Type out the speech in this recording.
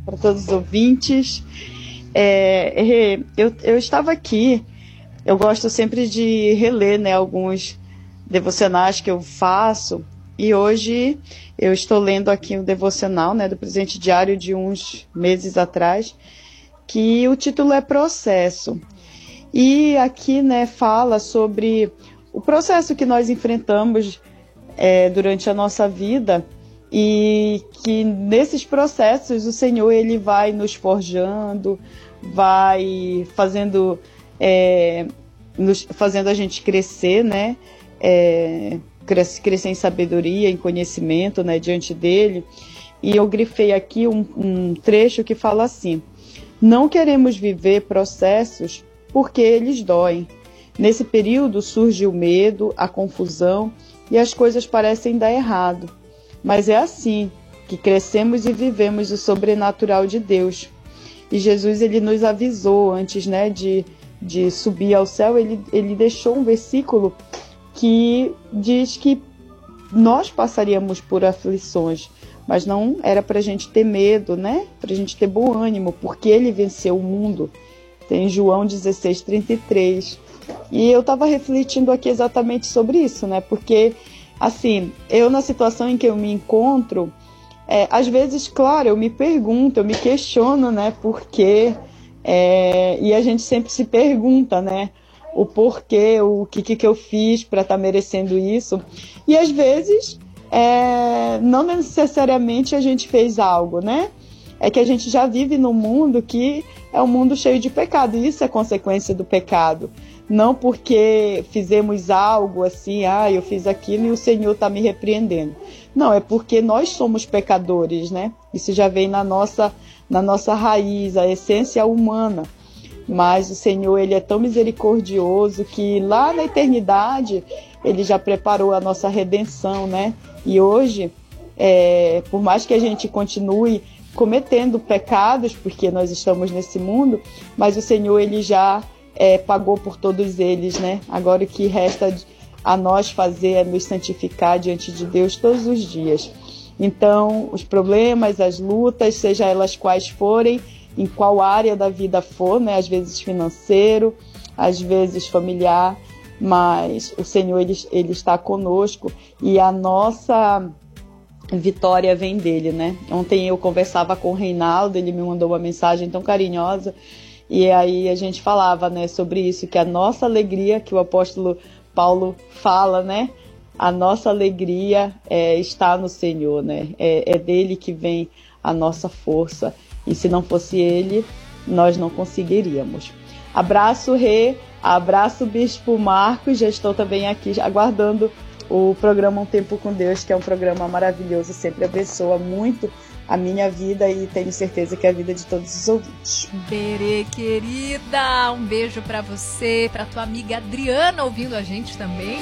para todos os ouvintes. Eu estava aqui, eu gosto sempre de reler, né, alguns devocionais que eu faço, e hoje eu estou lendo aqui um devocional, né, do Presente Diário de uns meses atrás, que o título é Processo. E aqui, né, fala sobre o processo que nós enfrentamos durante a nossa vida, e que nesses processos o Senhor ele vai nos forjando, vai fazendo a gente crescer, né? Crescer em sabedoria, em conhecimento, né, diante dele. E eu grifei aqui um trecho que fala assim: não queremos viver processos porque eles doem. Nesse período surge o medo, a confusão e as coisas parecem dar errado. Mas é assim que crescemos e vivemos o sobrenatural de Deus. E Jesus ele nos avisou antes, né, de subir ao céu, ele deixou um versículo que diz que nós passaríamos por aflições, mas não era para a gente ter medo, né? Para a gente ter bom ânimo, porque ele venceu o mundo. Tem João 16:33. E eu estava refletindo aqui exatamente sobre isso, né? Porque, assim, eu na situação em que eu me encontro, às vezes, claro, eu me pergunto, eu me questiono, né? Porque, e a gente sempre se pergunta, né? O porquê, o que eu fiz para estar merecendo isso. E às vezes, não necessariamente a gente fez algo, né? É que a gente já vive num mundo que é um mundo cheio de pecado, e isso é consequência do pecado. Não porque fizemos algo assim, eu fiz aquilo e o Senhor está me repreendendo. Não, é porque nós somos pecadores, né? Isso já vem na nossa raiz, a essência humana. Mas o Senhor, ele é tão misericordioso que lá na eternidade ele já preparou a nossa redenção, né? E hoje, por mais que a gente continue cometendo pecados, porque nós estamos nesse mundo, mas o Senhor ele já pagou por todos eles, né? Agora o que resta a nós fazer é nos santificar diante de Deus todos os dias. Então, os problemas, as lutas, seja elas quais forem, em qual área da vida for, né? Às vezes financeiro, às vezes familiar, mas o Senhor ele está conosco e a nossa vitória vem dele, né? Ontem eu conversava com o Reinaldo, ele me mandou uma mensagem tão carinhosa, e aí a gente falava, né, sobre isso, que a nossa alegria, que o apóstolo Paulo fala, né? A nossa alegria está no Senhor, né? É dele que vem a nossa força, e se não fosse ele, nós não conseguiríamos. Abraço, Rê, abraço, Bispo Marcos, já estou também aqui aguardando o programa Um Tempo com Deus, que é um programa maravilhoso, sempre abençoa muito a minha vida e tenho certeza que a vida de todos os ouvintes. Berê, querida, um beijo pra você, pra tua amiga Adriana ouvindo a gente também.